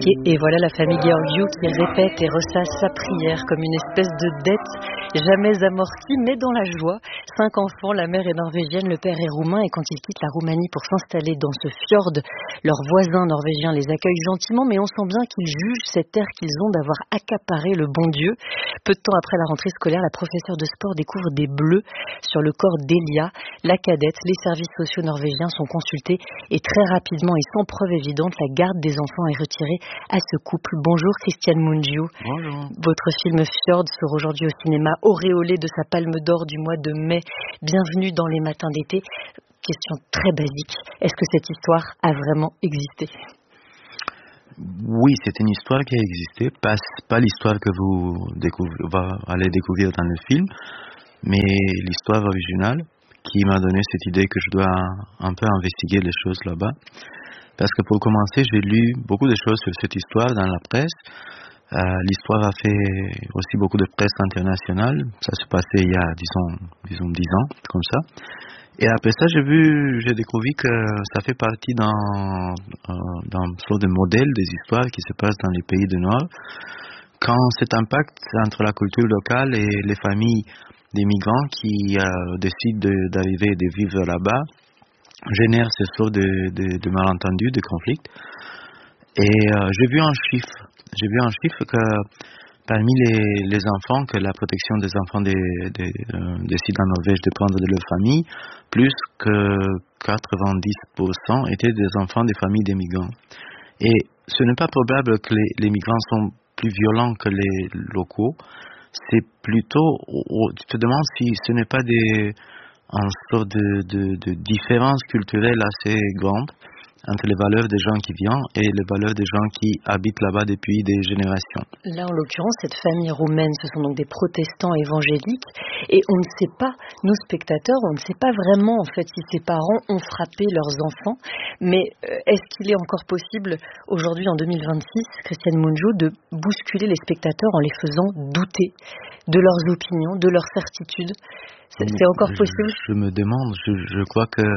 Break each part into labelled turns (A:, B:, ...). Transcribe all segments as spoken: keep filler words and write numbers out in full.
A: Et, et voilà la famille Gheorghiu qui répète et ressasse sa prière comme une espèce de dette jamais amortie, mais dans la joie. Cinq enfants, la mère est norvégienne, le père est roumain, et quand ils quittent la Roumanie pour s'installer dans ce fjord, leurs voisins norvégiens les accueillent gentiment, mais on sent bien qu'ils jugent cette terre qu'ils ont d'avoir accaparé le bon Dieu. Peu de temps après la rentrée scolaire, la professeure de sport découvre des bleus sur le corps d'Elia, la cadette. Les services sociaux norvégiens sont consultés et très rapidement et sans preuve évidente, la garde des enfants est retirée à ce couple. Bonjour Christian Mungiu.
B: Bonjour.
A: Votre film Fjord sort aujourd'hui au cinéma, auréolé de sa palme d'or du mois de mai. Bienvenue dans les matins d'été. Question très basique. Est-ce que cette histoire a vraiment existé ?
B: Oui, c'est une histoire qui a existé. Pas, pas l'histoire que vous découvre, va aller découvrir dans le film, mais l'histoire originale qui m'a donné cette idée que je dois un peu investiguer les choses là-bas. Parce que pour commencer, j'ai lu beaucoup de choses sur cette histoire dans la presse. Euh, l'histoire a fait aussi beaucoup de presse internationale. Ça se passait il y a, disons, disons dix ans, comme ça. Et après ça, j'ai vu, j'ai découvert que ça fait partie d'un, euh, d'un sort de modèle des histoires qui se passent dans les pays du Nord. Quand cet impact entre la culture locale et les familles des migrants qui euh, décident de, d'arriver et de vivre là-bas génère ce sort de, de, de malentendus, de conflits. Et euh, j'ai vu un chiffre. J'ai vu un chiffre que parmi les, les enfants, que la protection des enfants des, des, euh, décide en Norvège de prendre de leur famille, plus que quatre-vingt-dix pour cent étaient des enfants des familles des migrants. Et ce n'est pas probable que les, les migrants sont plus violents que les locaux. C'est plutôt, tu te demandes si ce n'est pas des, une sorte de, de, de différence culturelle assez grande entre les valeurs des gens qui viennent et les valeurs des gens qui habitent là-bas depuis des générations.
A: Là, en l'occurrence, cette famille roumaine, ce sont donc des protestants évangéliques, et on ne sait pas, nous spectateurs, on ne sait pas vraiment en fait si ces parents ont frappé leurs enfants, mais est-ce qu'il est encore possible aujourd'hui en deux mille vingt-six, Christian Mungiu, de bousculer les spectateurs en les faisant douter de leurs opinions, de leurs certitudes ? C'est, c'est encore possible ?
B: Je, je me demande, je, je crois que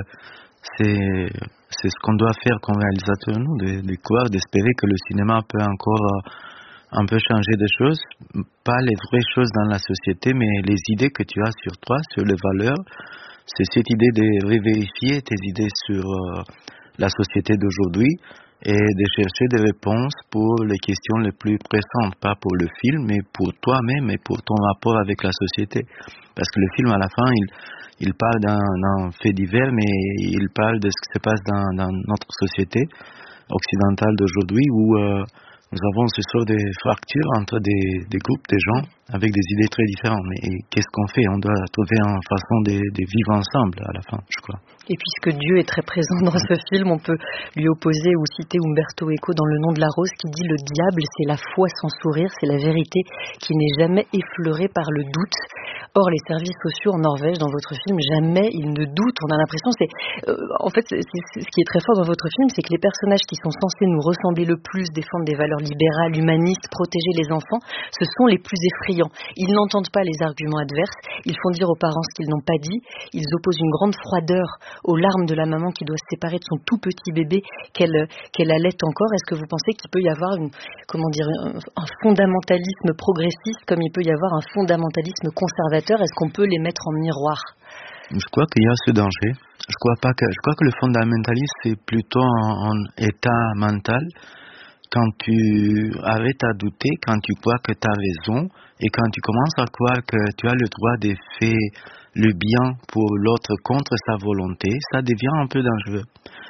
B: c'est, c'est ce qu'on doit faire comme réalisateur, nous, de, de croire, d'espérer que le cinéma peut encore euh, un peu changer des choses, pas les vraies choses dans la société, mais les idées que tu as sur toi, sur les valeurs. C'est cette idée de revérifier tes idées sur euh, la société d'aujourd'hui et de chercher des réponses pour les questions les plus pressantes, pas pour le film, mais pour toi-même et pour ton rapport avec la société. Parce que le film, à la fin, il Il parle d'un, d'un fait divers, mais il parle de ce qui se passe dans, dans notre société occidentale d'aujourd'hui où euh, nous avons ce sort de fracture entre des, des groupes de gens avec des idées très différentes. Mais qu'est-ce qu'on fait ? On doit trouver une façon de, de vivre ensemble à la fin, je crois.
A: Et puisque Dieu est très présent dans ce film, on peut lui opposer ou citer Umberto Eco dans Le nom de la rose qui dit « Le diable, c'est la foi sans sourire, c'est la vérité qui n'est jamais effleurée par le doute ». Or, les services sociaux en Norvège, dans votre film, jamais ils ne doutent. On a l'impression, c'est, euh, en fait, c'est, c'est, ce qui est très fort dans votre film, c'est que les personnages qui sont censés nous ressembler le plus, défendre des valeurs libérales, humanistes, protéger les enfants, ce sont les plus effrayants. Ils n'entendent pas les arguments adverses, ils font dire aux parents ce qu'ils n'ont pas dit, ils opposent une grande froideur aux larmes de la maman qui doit se séparer de son tout petit bébé qu'elle, qu'elle allait encore. Est-ce que vous pensez qu'il peut y avoir une, comment dire, un, un fondamentalisme progressiste comme il peut y avoir un fondamentalisme conservateur? Est-ce qu'on peut les mettre en miroir ?
B: Je crois qu'il y a ce danger. Je crois pas que, je crois que le fondamentalisme, c'est plutôt un, un état mental. Quand tu arrêtes à douter, quand tu crois que tu as raison, et quand tu commences à croire que tu as le droit de faire le bien pour l'autre contre sa volonté, ça devient un peu dangereux.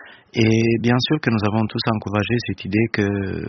B: Et bien sûr que nous avons tous encouragé cette idée que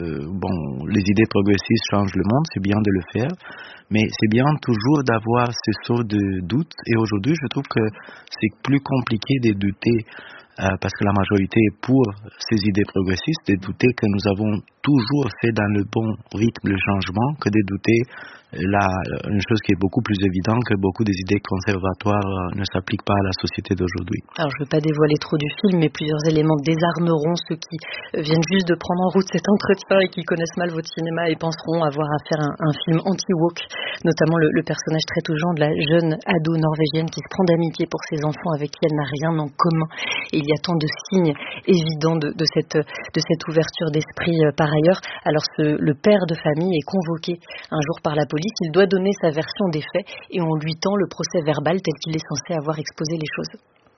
B: bon, les idées progressistes changent le monde, c'est bien de le faire, mais c'est bien toujours d'avoir ce sort de doute. Et aujourd'hui, je trouve que c'est plus compliqué de douter euh, parce que la majorité est pour ces idées progressistes, de douter que nous avons toujours fait dans le bon rythme le changement, que de douter là, une chose qui est beaucoup plus évidente, que beaucoup des idées conservatoires ne s'appliquent pas à la société d'aujourd'hui.
A: Alors je ne veux pas dévoiler trop du film, mais plusieurs éléments désarmeront ceux qui viennent juste de prendre en route cet entretien et qui connaissent mal votre cinéma et penseront avoir à faire un, un film anti-woke, notamment le, le personnage très touchant de la jeune ado norvégienne qui se prend d'amitié pour ses enfants avec qui elle n'a rien en commun. Et il y y a tant de signes évidents de, de, cette, de cette ouverture d'esprit euh, par ailleurs. Alors ce, le père de famille est convoqué un jour par la police, il doit donner sa version des faits et on lui tend le procès verbal tel qu'il est censé avoir exposé les choses.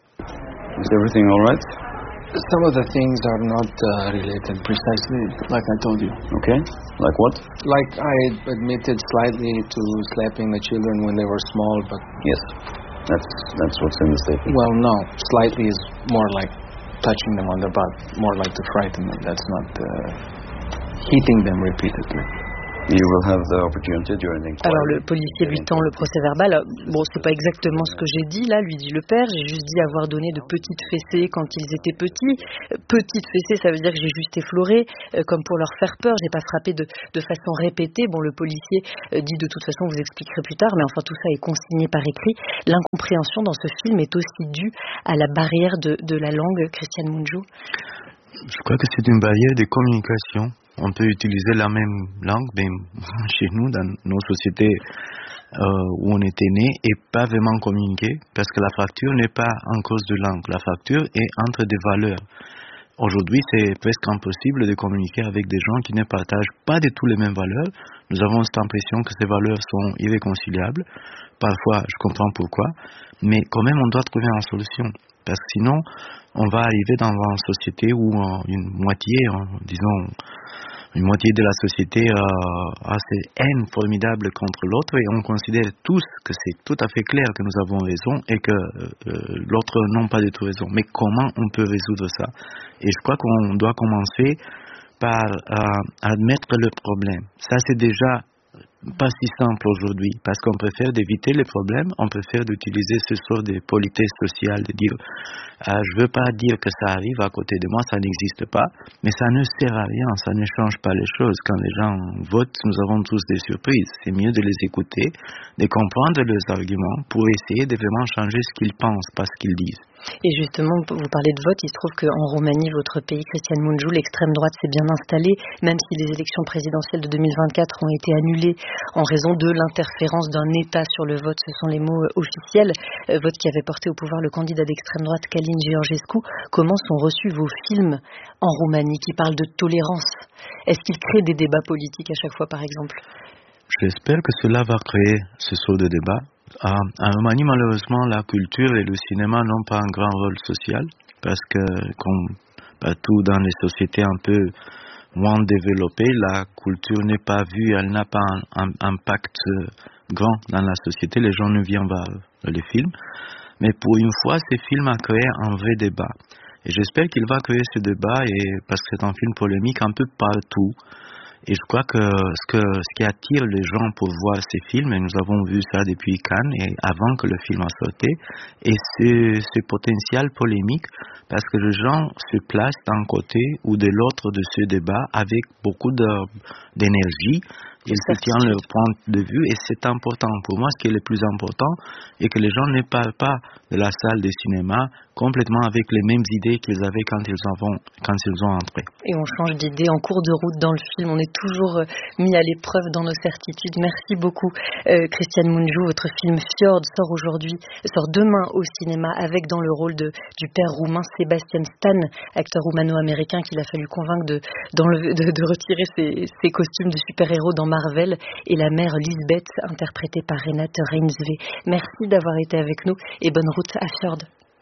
C: Is everything all right?
D: Some of the things are not uh, related precisely, like I told you.
C: Okay. Like what?
D: Like I admitted slightly to slapping the children when they were small, but...
C: Yes, that's that's what's in the statement.
D: Well, no. Slightly is more like touching them on the butt, more like to frighten them. That's not uh, hitting them repeatedly.
C: You will have the opportunity during the inquiry.
A: Alors le policier lui tend le procès verbal. Bon, c'est pas exactement ce que j'ai dit là, lui dit le père. J'ai juste dit avoir donné de petites fessées quand ils étaient petits. Petites fessées, ça veut dire que j'ai juste effleuré, euh, comme pour leur faire peur. J'ai pas frappé de, de façon répétée. Bon, le policier euh, dit de toute façon, vous expliquerez plus tard, mais enfin tout ça est consigné par écrit. L'incompréhension dans ce film est aussi due à la barrière de, de la langue. Christiane Mungiu.
B: Je crois que c'est une barrière de communication. On peut utiliser la même langue, mais chez nous, dans nos sociétés euh, où on était né, et pas vraiment communiquer, parce que la fracture n'est pas en cause de langue. La fracture est entre des valeurs. Aujourd'hui, c'est presque impossible de communiquer avec des gens qui ne partagent pas du tout les mêmes valeurs. Nous avons cette impression que ces valeurs sont irréconciliables. Parfois, je comprends pourquoi, mais quand même, on doit trouver une solution. Parce que sinon, on va arriver dans une société où euh, une moitié, euh, disons, une moitié de la société euh, a cette haine formidable contre l'autre et on considère tous que c'est tout à fait clair que nous avons raison et que euh, l'autre n'a pas du tout raison. Mais comment on peut résoudre ça? Et je crois qu'on doit commencer par euh, admettre le problème. Ça, c'est déjà pas si simple aujourd'hui, parce qu'on préfère d'éviter les problèmes, on préfère d'utiliser ce sort de politesse sociale, de dire euh, je veux pas dire que ça arrive à côté de moi, ça n'existe pas, mais ça ne sert à rien, ça ne change pas les choses. Quand les gens votent, nous avons tous des surprises. C'est mieux de les écouter, de comprendre leurs arguments pour essayer de vraiment changer ce qu'ils pensent, pas ce qu'ils disent.
A: Et justement, vous parlez de vote, il se trouve qu'en Roumanie, votre pays, Christiane Mungiu, l'extrême droite s'est bien installée, même si les élections présidentielles de deux mille vingt-quatre ont été annulées en raison de l'interférence d'un État sur le vote. Ce sont les mots officiels. Vote qui avait porté au pouvoir le candidat d'extrême droite, Călin Georgescu. Comment sont reçus vos films en Roumanie qui parlent de tolérance? Est-ce qu'ils créent des débats politiques à chaque fois, par exemple?
B: J'espère que cela va créer ce sort de débat. En Roumanie, malheureusement, la culture et le cinéma n'ont pas un grand rôle social parce que, comme partout dans les sociétés un peu moins développées, la culture n'est pas vue, elle n'a pas un, un impact grand dans la société. Les gens ne viennent voir les films. Mais pour une fois, ce film a créé un vrai débat. Et j'espère qu'il va créer ce débat et, parce que c'est un film polémique un peu partout. Et je crois que ce, que ce qui attire les gens pour voir ces films, et nous avons vu ça depuis Cannes et avant que le film a sorti, et c'est ce potentiel polémique parce que les gens se placent d'un côté ou de l'autre de ce débat avec beaucoup de, d'énergie. Ils se tiennent leur point de vue et c'est important. Pour moi, ce qui est le plus important est que les gens ne parlent pas de la salle de cinéma complètement avec les mêmes idées qu'ils avaient quand ils, avont, quand ils ont entré.
A: Et on change d'idée en cours de route dans le film. On est toujours mis à l'épreuve dans nos certitudes. Merci beaucoup, euh, Christiane Mungiu. Votre film Fjord sort aujourd'hui, sort demain au cinéma avec dans le rôle de, du père roumain Sebastian Stan, acteur roumano-américain qu'il a fallu convaincre de, de, de retirer ses, ses costumes de super-héros dans Marvel, et la mère Lisbeth, interprétée par Renate Reinsve. Merci d'avoir été avec nous et bonne route à Fjord.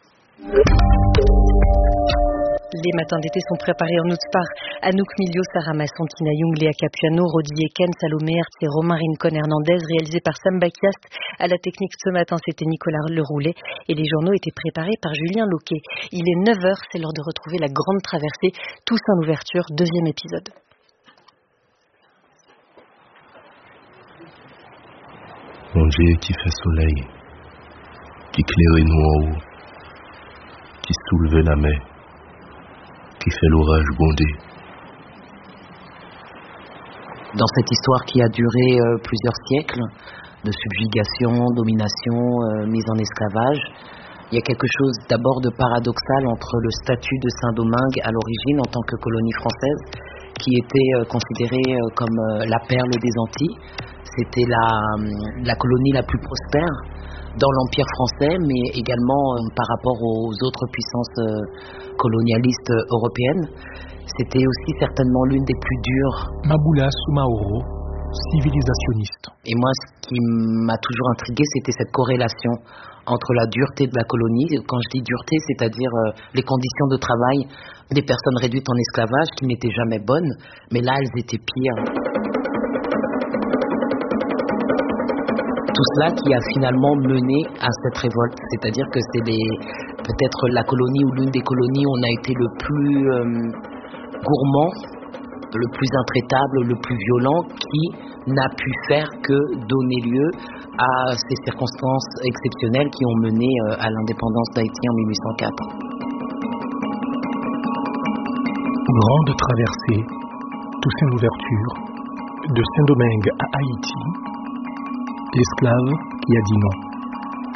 A: Les matins d'été sont préparés en août par Anouk Milio, Sarah Masson, Tina Young, Léa Capuano, Rodi Eken, Salomé Hertz et Romain Rincon Hernandez, réalisé par Sam Bakiast. À la technique ce matin, c'était Nicolas Leroulet et les journaux étaient préparés par Julien Loquet. Il est neuf heures, c'est l'heure de retrouver la grande traversée. Tous en ouverture, deuxième épisode.
E: Mon Dieu qui fait soleil, qui clairait nous en haut, qui soulevait la mer, qui fait l'orage gronder.
F: Dans cette histoire qui a duré euh, plusieurs siècles, de subjugation, domination, euh, mise en esclavage, il y a quelque chose d'abord de paradoxal entre le statut de Saint-Domingue à l'origine en tant que colonie française, qui était euh, considérée euh, comme euh, la perle des Antilles. C'était la, la colonie la plus prospère dans l'Empire français, mais également euh, par rapport aux autres puissances euh, colonialistes euh, européennes. C'était aussi certainement l'une des plus dures.
G: Mabula Soumaoro, civilisationniste.
F: Et moi, ce qui m'a toujours intrigué, c'était cette corrélation entre la dureté de la colonie. Quand je dis dureté, c'est-à-dire euh, les conditions de travail des personnes réduites en esclavage qui n'étaient jamais bonnes, mais là, elles étaient pires. Tout cela qui a finalement mené à cette révolte, c'est-à-dire que c'est les, peut-être la colonie ou l'une des colonies où on a été le plus euh, gourmand, le plus intraitable, le plus violent, qui n'a pu faire que donner lieu à ces circonstances exceptionnelles qui ont mené à l'indépendance d'Haïti en mille huit cent quatre.
G: Grande traversée, Toussaint l'ouverture, de Saint-Domingue à Haïti, l'esclave qui a dit non.